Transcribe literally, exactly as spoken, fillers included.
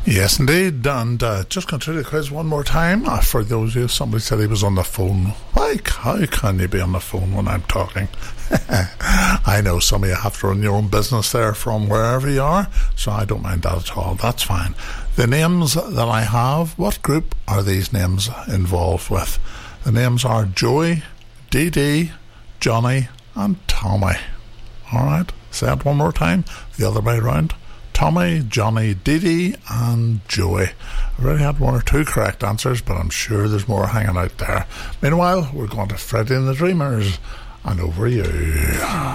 Yes, indeed. And uh, just going through the quiz one more time. Uh, for those of you, somebody said he was on the phone. Why, how can you be on the phone when I'm talking? I know some of you have to run your own business there from wherever you are, so I don't mind that at all. That's fine. The names that I have, what group are these names involved with? The names are Joey, Dee Dee, Johnny, and Tommy. Alright, say it one more time, the other way around. Tommy, Johnny, Dee Dee, and Joey. I've already had one or two correct answers, but I'm sure there's more hanging out there. Meanwhile, we're going to Freddie and the Dreamers, and over you.